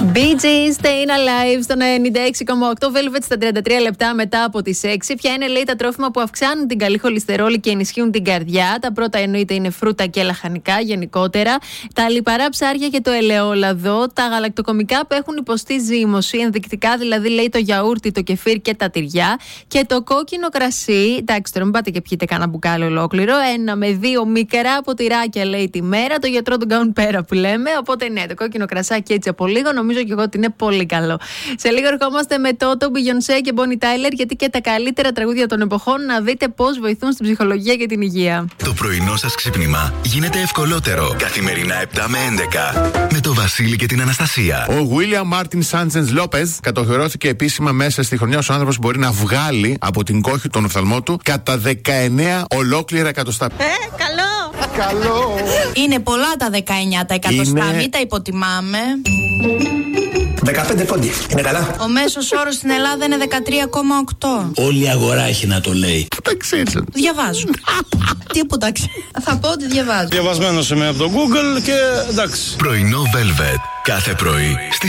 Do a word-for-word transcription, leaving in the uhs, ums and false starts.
μπι τζι Staying Alive στον ενενήντα έξι κόμμα οκτώ, Velvet στα τριάντα τρία λεπτά μετά από τις έξι. Ποια είναι, λέει, τα τρόφιμα που αυξάνουν την καλή χολυστερόλη και ενισχύουν την καρδιά? Τα πρώτα εννοείται είναι φρούτα και λαχανικά γενικότερα. Τα λιπαρά ψάρια και το ελαιόλαδο. Τα γαλακτοκομικά που έχουν υποστεί ζύμωση, ενδεικτικά δηλαδή, λέει, το γιαούρτι, το κεφίρ και τα τυριά. Και το κόκκινο κρασί. Εντάξει, τώρα μην πάτε και πιείτε κανένα μπουκάλι ολόκληρο. Ένα με δύο μικρά ποτηράκια, λέει, τη μέρα. Το γιατρό τον κάνουν πέρα που λέμε. Οπότε ναι, το κόκκινο κρασάκι έτσι από λίγο, νομίζω και εγώ ότι είναι πολύ καλό. Σε λίγο ερχόμαστε με το Beyoncé και Bonnie Tyler, γιατί και τα καλύτερα τραγούδια των εποχών, να δείτε πώς βοηθούν στην ψυχολογία και την υγεία. Το πρωινό σας ξύπνημα γίνεται ευκολότερο. Καθημερινά επτά με έντεκα. Με το Βασίλη και την Αναστασία. Ο William Martin Sanchez Lopez κατοχυρώθηκε επίσημα μέσα στη χρονιά ως άνθρωπος που μπορεί να βγάλει από την κόχη τον οφθαλμό του κατά δεκαεννέα ολόκληρα εκατοστά. Ε, καλό! Καλό! Είναι πολλά τα δεκαεννέα τα εκατοστά, Είναι... μην τα υποτιμάμε. δεκαπέντε πόντι. Είναι καλά. Ο μέσος όρος στην Ελλάδα είναι δεκατρία κόμμα οκτώ. Όλη η αγορά έχει να το λέει. Πού τα ξέρεις? Διαβάζω. Τι που τα ξέρω. Θα πω ότι διαβάζω. Διαβασμένος είμαι από το Google και εντάξει. Πρωινό Velvet. Κάθε πρωί στις